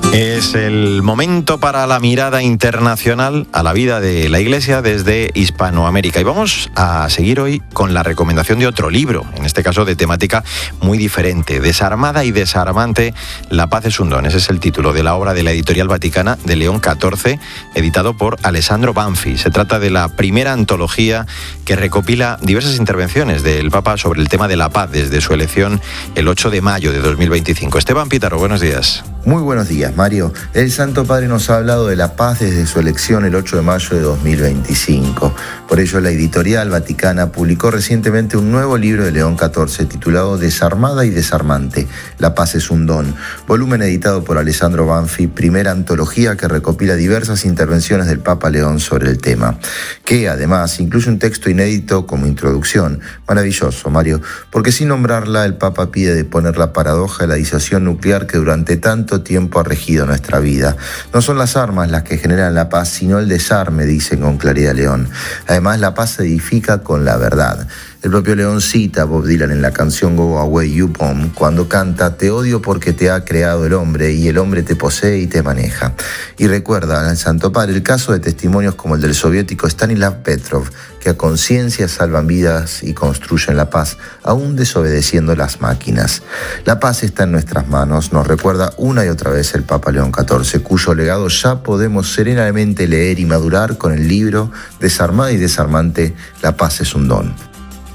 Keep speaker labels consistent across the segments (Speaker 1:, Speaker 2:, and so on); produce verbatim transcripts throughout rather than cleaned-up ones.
Speaker 1: Es el momento para la mirada internacional a la vida de la Iglesia desde Hispanoamérica. Y vamos a seguir hoy con la recomendación de otro libro, en este caso de temática muy diferente. Desarmada y desarmante, la paz es un don. Ese es el título de la obra de la editorial vaticana de León catorce, editado por Alessandro Banfi. Se trata de la primera antología que recopila diversas intervenciones del Papa sobre el tema de la paz desde su elección el ocho de mayo de dos mil veinticinco. Esteban Pítaro, buenos días.
Speaker 2: Muy buenos días, Mario. El Santo Padre nos ha hablado de la paz desde su elección el ocho de mayo de dos mil veinticinco. Por ello, la editorial vaticana publicó recientemente un nuevo libro de León catorce titulado Desarmada y desarmante, la paz es un don, volumen editado por Alessandro Banfi, primera antología que recopila diversas intervenciones del Papa León sobre el tema, que además incluye un texto inédito como introducción. Maravilloso, Mario, porque sin nombrarla, el Papa pide de poner la paradoja de la disuasión nuclear que durante tanto tiempo ha regido nuestra vida. No son las armas las que generan la paz, sino el desarme, dicen con claridad León. Además, la paz se edifica con la verdad. El propio León cita a Bob Dylan en la canción Go Away You Bomb, cuando canta: te odio porque te ha creado el hombre y el hombre te posee y te maneja. Y recuerda al Santo Padre el caso de testimonios como el del soviético Stanislav Petrov, que a conciencia salvan vidas y construyen la paz, aún desobedeciendo las máquinas. La paz está en nuestras manos, nos recuerda una y otra vez el Papa León catorce, cuyo legado ya podemos serenamente leer y madurar con el libro Desarmada y desarmante, la paz es un don.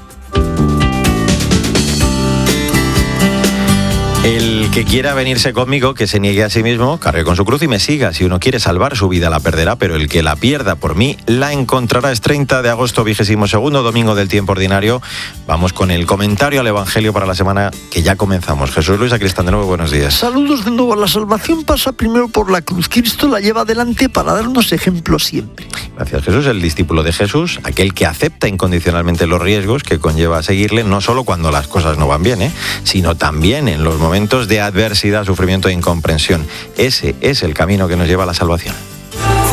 Speaker 1: El que quiera venirse conmigo, que se niegue a sí mismo, cargue con su cruz y me siga. Si uno quiere salvar su vida, la perderá, pero el que la pierda por mí, la encontrará. Es treinta de agosto, vigésimo segundo, domingo del tiempo ordinario. Vamos con el comentario al Evangelio para la semana que ya comenzamos. Jesús Luis Acristán, de nuevo, buenos días.
Speaker 3: Saludos de nuevo. La salvación pasa primero por la cruz. Cristo la lleva adelante para darnos ejemplo siempre.
Speaker 1: Gracias, Jesús. El discípulo de Jesús, aquel que acepta incondicionalmente los riesgos que conlleva seguirle, no solo cuando las cosas no van bien, ¿eh? sino también en los momentos de adversidad, sufrimiento e incomprensión. Ese es el camino que nos lleva a la salvación.